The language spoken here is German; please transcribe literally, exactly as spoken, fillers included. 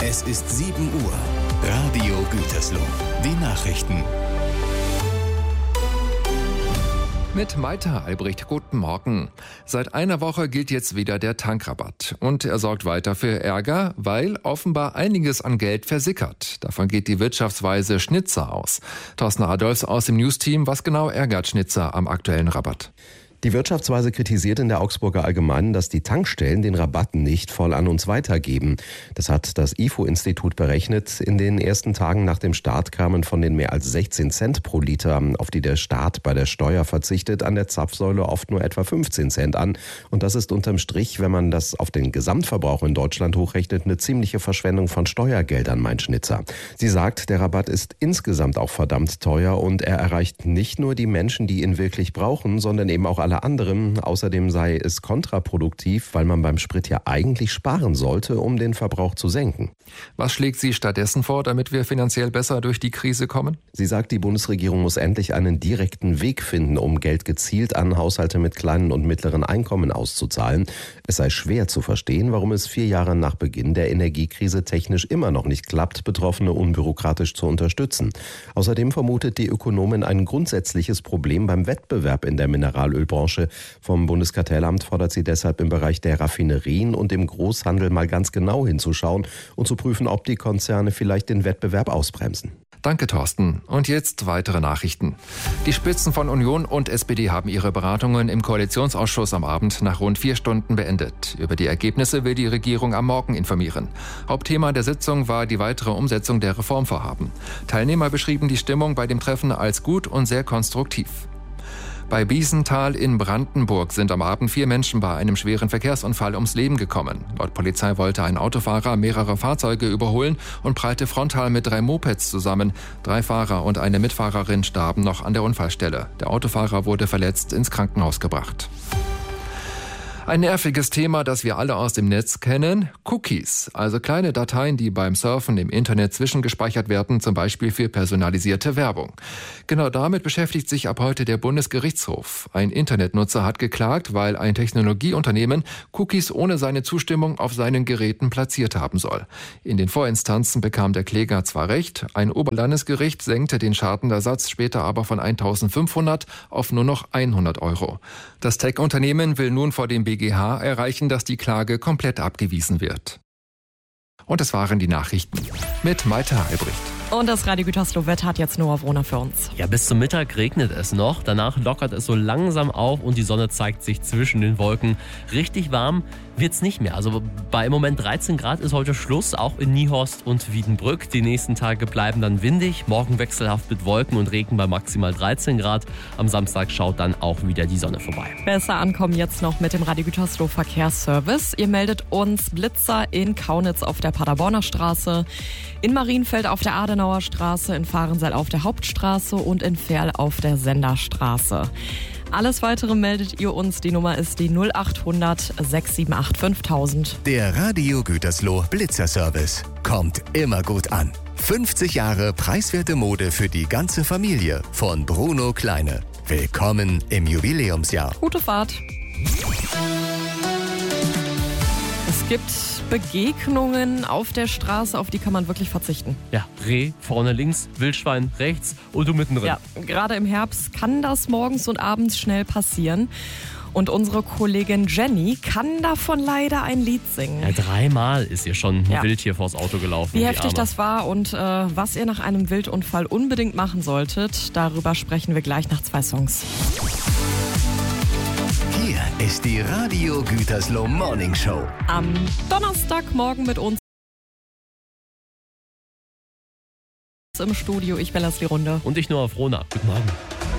Es ist sieben Uhr. Radio Gütersloh. Die Nachrichten. Mit Maita Albrecht, guten Morgen. Seit einer Woche gilt jetzt wieder der Tankrabatt. Und er sorgt weiter für Ärger, weil offenbar einiges an Geld versickert. Davon geht die Wirtschaftsweise Schnitzer aus. Thorsten Adolfs aus dem News-Team. Was genau ärgert Schnitzer am aktuellen Rabatt? Die Wirtschaftsweise kritisiert in der Augsburger Allgemeinen, dass die Tankstellen den Rabatt nicht voll an uns weitergeben. Das hat das I F O-Institut berechnet. In den ersten Tagen nach dem Start kamen von den mehr als sechzehn Cent pro Liter, auf die der Staat bei der Steuer verzichtet, an der Zapfsäule oft nur etwa fünfzehn Cent an. Und das ist unterm Strich, wenn man das auf den Gesamtverbrauch in Deutschland hochrechnet, eine ziemliche Verschwendung von Steuergeldern, meint Schnitzer. Sie sagt, der Rabatt ist insgesamt auch verdammt teuer und er erreicht nicht nur die Menschen, die ihn wirklich brauchen, sondern eben auch alle anderen. Außerdem sei es kontraproduktiv, weil man beim Sprit ja eigentlich sparen sollte, um den Verbrauch zu senken. Was schlägt sie stattdessen vor, damit wir finanziell besser durch die Krise kommen? Sie sagt, die Bundesregierung muss endlich einen direkten Weg finden, um Geld gezielt an Haushalte mit kleinen und mittleren Einkommen auszuzahlen. Es sei schwer zu verstehen, warum es vier Jahre nach Beginn der Energiekrise technisch immer noch nicht klappt, Betroffene unbürokratisch zu unterstützen. Außerdem vermutet die Ökonomin ein grundsätzliches Problem beim Wettbewerb in der Mineralölbranche. Vom Bundeskartellamt fordert sie deshalb im Bereich der Raffinerien und im Großhandel mal ganz genau hinzuschauen und zu prüfen, ob die Konzerne vielleicht den Wettbewerb ausbremsen. Danke, Thorsten. Und jetzt weitere Nachrichten. Die Spitzen von Union und S P D haben ihre Beratungen im Koalitionsausschuss am Abend nach rund vier Stunden beendet. Über die Ergebnisse will die Regierung am Morgen informieren. Hauptthema der Sitzung war die weitere Umsetzung der Reformvorhaben. Teilnehmer beschrieben die Stimmung bei dem Treffen als gut und sehr konstruktiv. Bei Biesenthal in Brandenburg sind am Abend vier Menschen bei einem schweren Verkehrsunfall ums Leben gekommen. Laut Polizei wollte ein Autofahrer mehrere Fahrzeuge überholen und prallte frontal mit drei Mopeds zusammen. Drei Fahrer und eine Mitfahrerin starben noch an der Unfallstelle. Der Autofahrer wurde verletzt ins Krankenhaus gebracht. Ein nerviges Thema, das wir alle aus dem Netz kennen, Cookies, also kleine Dateien, die beim Surfen im Internet zwischengespeichert werden, zum Beispiel für personalisierte Werbung. Genau damit beschäftigt sich ab heute der Bundesgerichtshof. Ein Internetnutzer hat geklagt, weil ein Technologieunternehmen Cookies ohne seine Zustimmung auf seinen Geräten platziert haben soll. In den Vorinstanzen bekam der Kläger zwar recht, ein Oberlandesgericht senkte den Schadenersatz später aber von eintausendfünfhundert auf nur noch hundert Euro. Das Tech-Unternehmen will nun vor dem B G H erreichen, dass die Klage komplett abgewiesen wird. Und das waren die Nachrichten mit Maita Albrecht. Und das Radio Gütersloh Wetter hat jetzt Noah Wohner für uns. Ja, bis zum Mittag regnet es noch. Danach lockert es so langsam auf und die Sonne zeigt sich zwischen den Wolken. Richtig warm wird's nicht mehr. Also bei im Moment dreizehn Grad ist heute Schluss, auch in Niehorst und Wiedenbrück. Die nächsten Tage bleiben dann windig. Morgen wechselhaft mit Wolken und Regen bei maximal dreizehn Grad. Am Samstag schaut dann auch wieder die Sonne vorbei. Besser ankommen jetzt noch mit dem Radio Gütersloh Verkehrsservice. Ihr meldet uns Blitzer in Kaunitz auf der Paderborner Straße, in Marienfeld auf der Adenauer Straße, in Fahrenseil auf der Hauptstraße und in Verl auf der Senderstraße. Alles Weitere meldet ihr uns. Die Nummer ist die null achthundert sechs sieben acht fünftausend. Der Radio Gütersloh Blitzerservice kommt immer gut an. fünfzig Jahre preiswerte Mode für die ganze Familie von Bruno Kleine. Willkommen im Jubiläumsjahr. Gute Fahrt. Es gibt Begegnungen auf der Straße, auf die kann man wirklich verzichten. Ja, Reh vorne links, Wildschwein rechts und du mittendrin. Ja, gerade im Herbst kann das morgens und abends schnell passieren. Und unsere Kollegin Jenny kann davon leider ein Lied singen. Ja, dreimal ist ihr schon Ja. wild hier vors Auto gelaufen. Wie die heftig Arme. das war und äh, was ihr nach einem Wildunfall unbedingt machen solltet, darüber sprechen wir gleich nach zwei Songs. Hier ist die Radio Gütersloh Morning Show. Am Donnerstagmorgen mit uns im Studio. Ich bin Leslie Runde. Und ich nur auf Rona. Guten Morgen.